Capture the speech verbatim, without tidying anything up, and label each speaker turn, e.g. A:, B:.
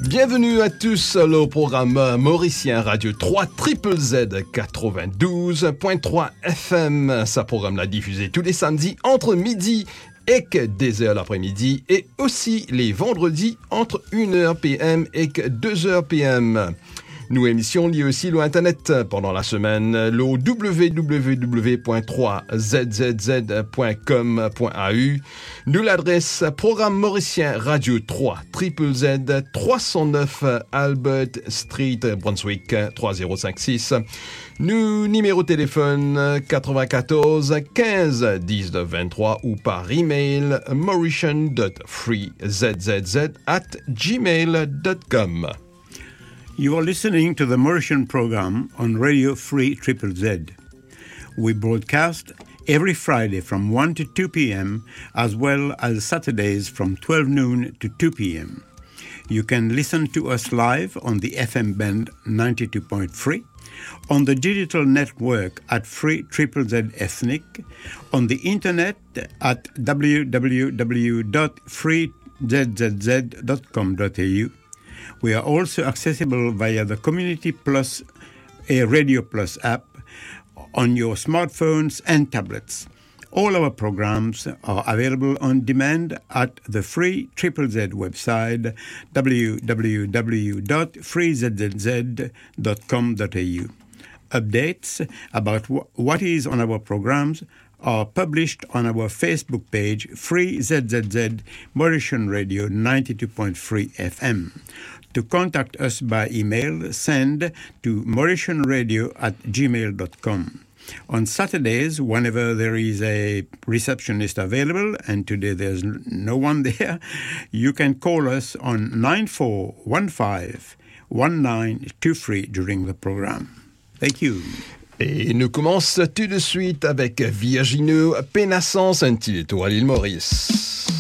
A: Bienvenue à tous, le programme mauricien Radio trois Triple Z quatre-vingt-douze point trois F M. Ça programme la diffusée tous les samedis entre midi et deux heures l'après-midi et aussi les vendredis entre une heure P M et deux heures P M. Nous émissions liées aussi l'internet pendant la semaine, le w w w point trois z z z point com point a u. Nous l'adresse programme mauricien Radio trois Triple Z trois cent neuf Albert Street, Brunswick trois zéro cinq six. Nous numéro de téléphone quatre-vingt-quatorze quinze dix-neuf vingt-trois ou par email mauritian dot free z z z at gmail dot com.
B: You are listening to the Mauritian program on Radio Free Triple Z. We broadcast every Friday from one to two P M, as well as Saturdays from twelve noon to two P M. You can listen to us live on the F M band ninety-two point three, on the digital network at Free Triple Z Ethnic, on the internet at w w w dot free z z z dot com dot a u. We are also accessible via the Community Plus, a Radio Plus app on your smartphones and tablets. All our programs are available on demand at the Free Triple Z website w w w dot free z z z dot com dot a u. Updates about w- what is on our programs are published on our Facebook page Free Z Z Z Mauritian Radio ninety-two point three F M. To contact us by email, send to mauritianradio at gmail dot com. On Saturdays, whenever there is a receptionist available, and today there's no one there, you can call us on nine four one five one nine two three during the program. Thank you.
A: Et nous commençons tout de suite avec Virginie Pénassance, un petit étoile à l'île Maurice.